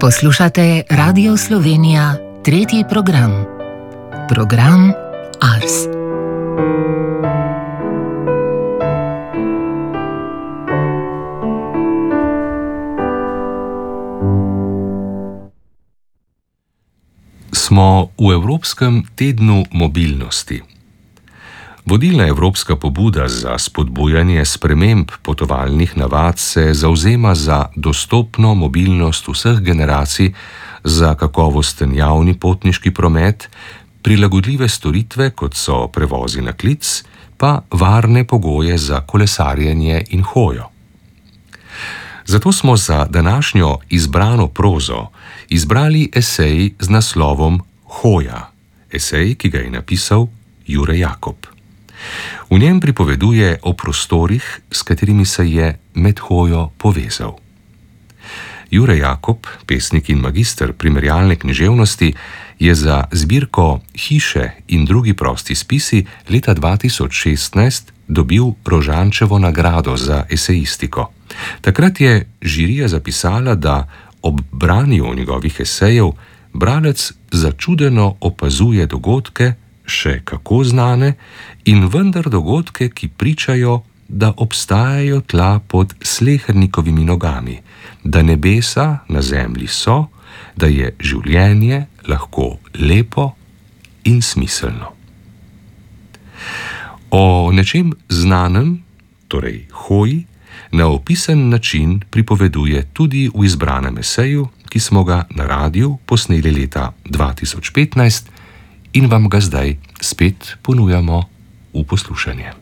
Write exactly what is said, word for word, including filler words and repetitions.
Poslušate Radio Slovenija, tretji program. Program Ars. Smo v Evropskem tednu mobilnosti. Vodilna evropska pobuda za spodbujanje sprememb potovalnih navad se zavzema za dostopno mobilnost vseh generacij, za kakovosten javni potniški promet, prilagodljive storitve, kot so prevozi na klic, pa varne pogoje za kolesarjenje in hojo. Zato smo za današnjo izbrano prozo izbrali esej z naslovom Hoja, esej, ki ga je napisal Jure Jakob. V njem pripoveduje o prostorih, s katerimi se je med hojo povezal. Jure Jakob, pesnik in magister primerjalne književnosti, je za zbirko Hiše in drugi prosti spisi leta dva tisoč šestnajst dobil Rožančevo nagrado za esejistiko. Takrat je žirija zapisala, da ob branju njegovih esejev bralec začudeno opazuje dogodke, še kako znane, in vendar dogodke, ki pričajo, da obstajajo tla pod slehernikovimi nogami, da nebesa na zemlji so, da je življenje lahko lepo in smiselno. O nečem znanem, torej hoji, na opisan način pripoveduje tudi v izbranem eseju, ki smo ga na radiju posneli leta dva tisoč petnajst in vam ga zdaj spet ponujamo v poslušanje.